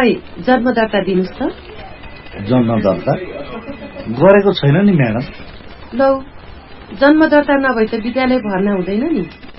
मलाई जन्मदर्ता दिनुस् त। जन्मदर्ता गरेको छैन नि म्याडम। लौ, जन्मदर्ता नभए त विद्यालय भर्ना हुँदैन नि।